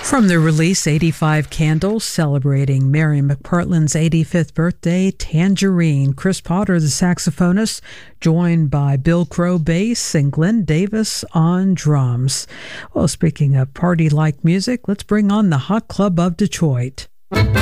From the release 85 Candles, celebrating Mary McPartland's 85th birthday, Tangerine, Chris Potter, the saxophonist, joined by Bill Crow bass and Glenn Davis on drums. Well, speaking of party-like music, let's bring on the Hot Club of Detroit.